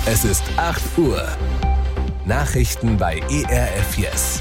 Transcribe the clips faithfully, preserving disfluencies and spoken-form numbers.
Es ist acht Uhr. Nachrichten bei E R F Yes.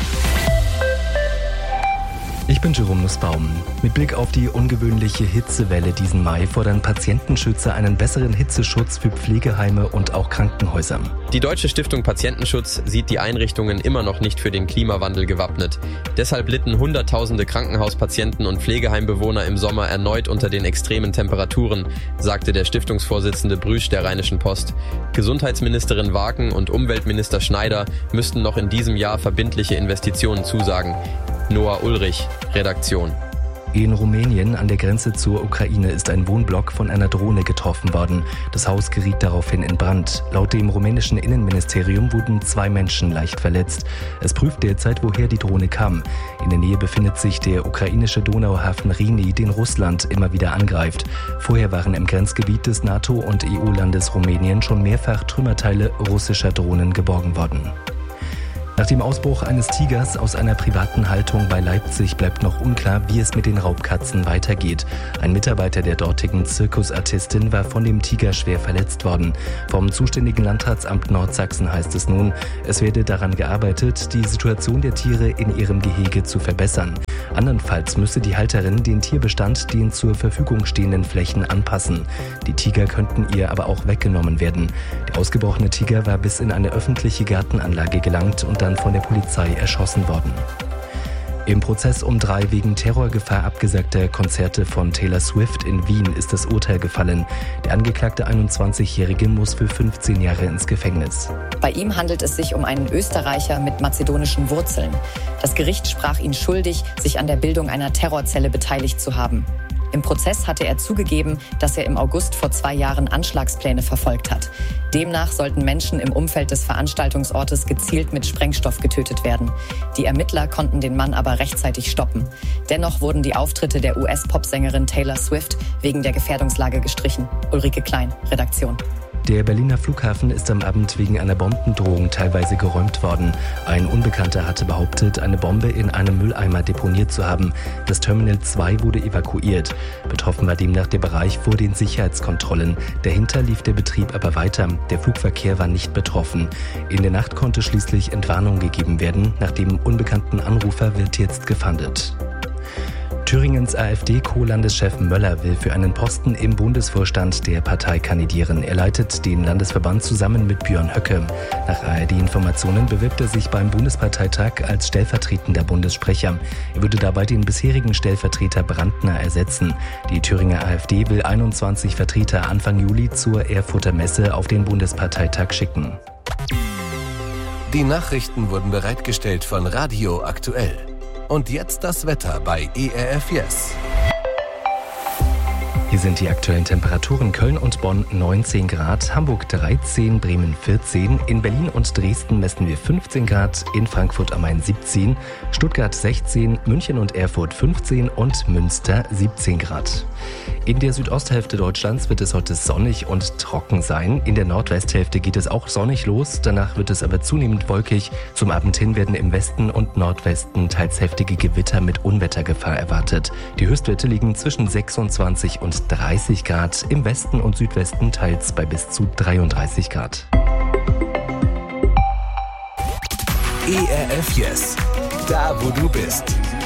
Ich bin Jerome Nussbaum. Mit Blick auf die ungewöhnliche Hitzewelle diesen Mai fordern Patientenschützer einen besseren Hitzeschutz für Pflegeheime und auch Krankenhäuser. Die Deutsche Stiftung Patientenschutz sieht die Einrichtungen immer noch nicht für den Klimawandel gewappnet. Deshalb litten Hunderttausende Krankenhauspatienten und Pflegeheimbewohner im Sommer erneut unter den extremen Temperaturen, sagte der Stiftungsvorsitzende Brüsch der Rheinischen Post. Gesundheitsministerin Waken und Umweltminister Schneider müssten noch in diesem Jahr verbindliche Investitionen zusagen. Noah Ulrich, Redaktion. In Rumänien an der Grenze zur Ukraine ist ein Wohnblock von einer Drohne getroffen worden. Das Haus geriet daraufhin in Brand. Laut dem rumänischen Innenministerium wurden zwei Menschen leicht verletzt. Es prüft derzeit, woher die Drohne kam. In der Nähe befindet sich der ukrainische Donauhafen Reni, den Russland immer wieder angreift. Vorher waren im Grenzgebiet des NATO- und E U-Landes Rumänien schon mehrfach Trümmerteile russischer Drohnen geborgen worden. Nach dem Ausbruch eines Tigers aus einer privaten Haltung bei Leipzig bleibt noch unklar, wie es mit den Raubkatzen weitergeht. Ein Mitarbeiter der dortigen Zirkusartistin war von dem Tiger schwer verletzt worden. Vom zuständigen Landratsamt Nordsachsen heißt es nun, es werde daran gearbeitet, die Situation der Tiere in ihrem Gehege zu verbessern. Andernfalls müsse die Halterin den Tierbestand den zur Verfügung stehenden Flächen anpassen. Die Tiger könnten ihr aber auch weggenommen werden. Der ausgebrochene Tiger war bis in eine öffentliche Gartenanlage gelangt und dann von der Polizei erschossen worden. Im Prozess um drei wegen Terrorgefahr abgesagter Konzerte von Taylor Swift in Wien ist das Urteil gefallen. Der angeklagte einundzwanzigjährige muss für fünfzehn Jahre ins Gefängnis. Bei ihm handelt es sich um einen Österreicher mit mazedonischen Wurzeln. Das Gericht sprach ihn schuldig, sich an der Bildung einer Terrorzelle beteiligt zu haben. Im Prozess hatte er zugegeben, dass er im August vor zwei Jahren Anschlagspläne verfolgt hat. Demnach sollten Menschen im Umfeld des Veranstaltungsortes gezielt mit Sprengstoff getötet werden. Die Ermittler konnten den Mann aber rechtzeitig stoppen. Dennoch wurden die Auftritte der U S-Popsängerin Taylor Swift wegen der Gefährdungslage gestrichen. Ulrike Klein, Redaktion. Der Berliner Flughafen ist am Abend wegen einer Bombendrohung teilweise geräumt worden. Ein Unbekannter hatte behauptet, eine Bombe in einem Mülleimer deponiert zu haben. Das Terminal zwei wurde evakuiert. Betroffen war demnach der Bereich vor den Sicherheitskontrollen. Dahinter lief der Betrieb aber weiter. Der Flugverkehr war nicht betroffen. In der Nacht konnte schließlich Entwarnung gegeben werden. Nach dem unbekannten Anrufer wird jetzt gefahndet. Thüringens AfD-Co-Landeschef Möller will für einen Posten im Bundesvorstand der Partei kandidieren. Er leitet den Landesverband zusammen mit Björn Höcke. Nach A R D-Informationen bewirbt er sich beim Bundesparteitag als stellvertretender Bundessprecher. Er würde dabei den bisherigen Stellvertreter Brandner ersetzen. Die Thüringer AfD will einundzwanzig Vertreter Anfang Juli zur Erfurter Messe auf den Bundesparteitag schicken. Die Nachrichten wurden bereitgestellt von Radio Aktuell. Und jetzt das Wetter bei E R F Yes. Hier sind die aktuellen Temperaturen: Köln und Bonn neunzehn Grad, Hamburg dreizehn, Bremen vierzehn, in Berlin und Dresden messen wir fünfzehn Grad, in Frankfurt am Main siebzehn, Stuttgart sechzehn, München und Erfurt fünfzehn und Münster siebzehn Grad. In der Südosthälfte Deutschlands wird es heute sonnig und trocken sein. In der Nordwesthälfte geht es auch sonnig los, danach wird es aber zunehmend wolkig. Zum Abend hin werden im Westen und Nordwesten teils heftige Gewitter mit Unwettergefahr erwartet. Die Höchstwerte liegen zwischen sechsundzwanzig und dreißig Grad, im Westen und Südwesten teils bei bis zu dreiunddreißig Grad. E R F Yes, da wo du bist.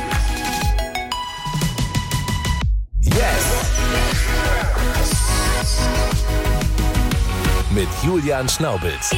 Yes! Mit Julian Schnaubels.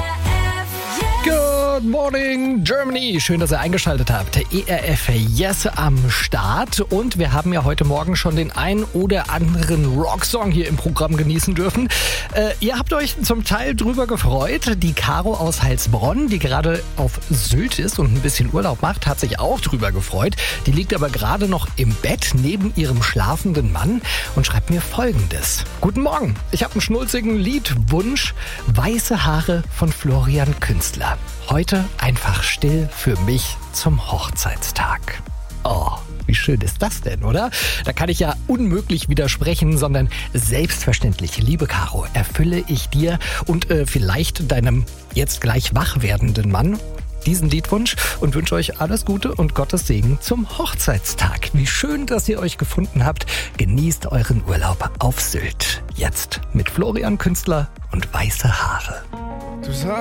Good morning, Germany. Schön, dass ihr eingeschaltet habt. E R F Yes am Start. Und wir haben ja heute Morgen schon den ein oder anderen Rocksong hier im Programm genießen dürfen. Äh, ihr habt euch zum Teil drüber gefreut. Die Caro aus Heilsbronn, die gerade auf Sylt ist und ein bisschen Urlaub macht, hat sich auch drüber gefreut. Die liegt aber gerade noch im Bett neben ihrem schlafenden Mann und schreibt mir Folgendes. Guten Morgen. Ich habe einen schnulzigen Liedwunsch. Weiße Haare von Florian Künstler. Heute einfach still für mich zum Hochzeitstag. Oh, wie schön ist das denn, oder? Da kann ich ja unmöglich widersprechen, sondern selbstverständlich, liebe Caro, erfülle ich dir und äh, vielleicht deinem jetzt gleich wach werdenden Mann diesen Liedwunsch und wünsche euch alles Gute und Gottes Segen zum Hochzeitstag. Wie schön, dass ihr euch gefunden habt. Genießt euren Urlaub auf Sylt. Jetzt mit Florian Künstler und weiße Haare.